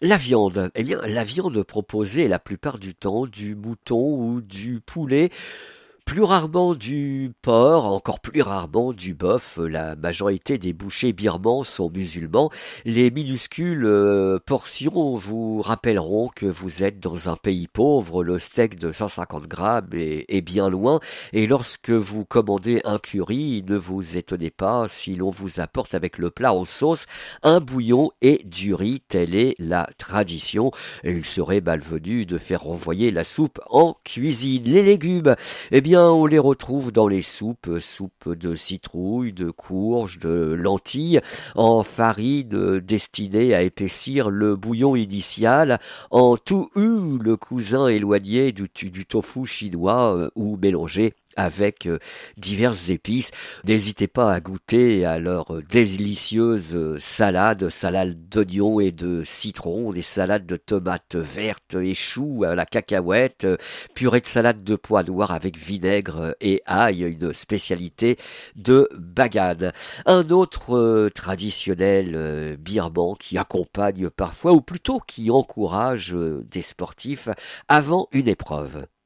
La viande, eh bien, la viande proposée est la plupart du temps du mouton ou du poulet, plus rarement du porc, encore plus rarement du bœuf. La majorité des bouchers birmans sont musulmans. Les minuscules portions vous rappelleront que vous êtes dans un pays pauvre. Le steak de 150 grammes est bien loin. Et lorsque vous commandez un curry, ne vous étonnez pas si l'on vous apporte avec le plat en sauce un bouillon et du riz. Telle est la tradition. Et il serait malvenu de faire renvoyer la soupe en cuisine. Les légumes, eh bien, on les retrouve dans les soupes, soupes de citrouille, de courge, de lentilles, en farine destinée à épaissir le bouillon initial, en tout le cousin éloigné du tofu chinois ou mélangé avec diverses épices. N'hésitez pas à goûter à leur délicieuse salade d'oignons et de citron, des salades de tomates vertes et choux à la cacahuète, purée de salade de pois noirs avec vinaigre et ail, une spécialité de Bagan. Un autre traditionnel birman qui accompagne parfois, ou plutôt qui encourage des sportifs avant une épreuve.